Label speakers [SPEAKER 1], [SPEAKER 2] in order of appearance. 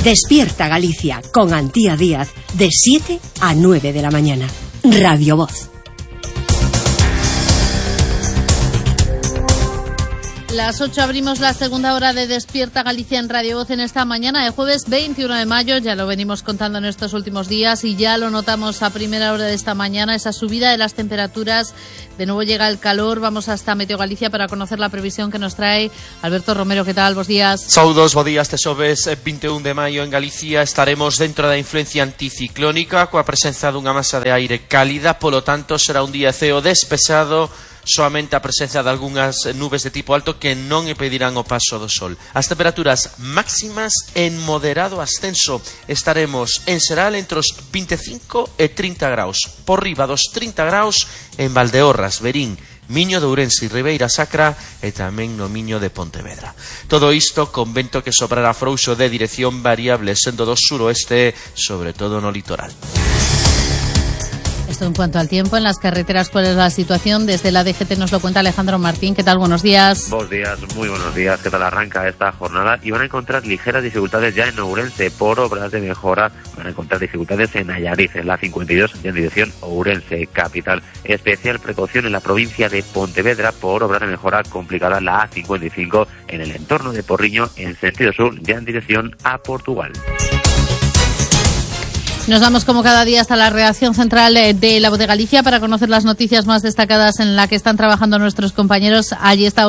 [SPEAKER 1] Despierta Galicia con Antía Díaz de 7 a 9 de la mañana. Radio Voz.
[SPEAKER 2] Las 8 abrimos la segunda hora de Despierta Galicia en Radio Voz en esta mañana de jueves 21 de mayo. Ya lo venimos contando en estos últimos días y ya lo notamos a primera hora de esta mañana, esa subida de las temperaturas. De nuevo llega el calor. Vamos hasta Meteo Galicia para conocer la previsión que nos trae Alberto Romero. ¿Qué tal? Bos días.
[SPEAKER 3] Saudos, bos días. Este xoves 21 de maio en Galicia estaremos dentro da influencia anticiclónica coa presenza dunha masa de aire cálida, polo tanto será un día ceo despexado, soamente a presencia de algunhas nubes de tipo alto que non impedirán o paso do sol. As temperaturas máximas en moderado ascenso. Estaremos en Seral entre os 25 e 30 graus. Por riba dos 30 graus en Valdeorras, Verín, Miño de Ourense e Ribeira Sacra e tamén no Miño de Pontevedra. Todo isto con vento que soprará frouxo de dirección variable sendo do suroeste, sobre todo no litoral.
[SPEAKER 2] Esto en cuanto al tiempo, en las carreteras, ¿cuál es la situación? Desde la DGT nos lo cuenta Alejandro Martín. ¿Qué tal? Buenos días.
[SPEAKER 4] Buenos días, muy buenos días. ¿Qué tal arranca esta jornada? Y van a encontrar ligeras dificultades ya en Ourense por obras de mejora. Van a encontrar dificultades en Allariz, en la 52, y en dirección Ourense capital. Especial precaución en la provincia de Pontevedra por obras de mejora complicada la A55 en el entorno de Porriño en sentido sur, ya en dirección a Portugal.
[SPEAKER 2] Nos vamos como cada día hasta la redacción central de La Voz de Galicia para conocer las noticias más destacadas en la que están trabajando nuestros compañeros. Allí está